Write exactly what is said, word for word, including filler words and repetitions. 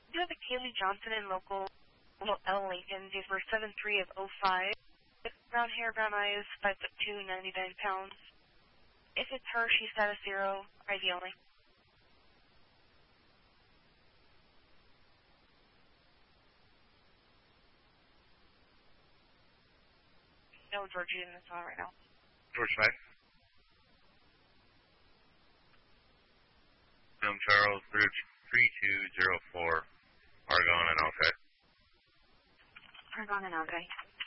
Do you have a Kaylee Johnson in local L. Lincoln, date for seven three of oh five? Brown hair, brown eyes, five foot two, ninety-nine pounds. If it's her, she's status zero, I D only. No, Georgie in this one right now. George five. Film Charles, Bridge three two zero four, Argonne and Alki. Argonne and Alki.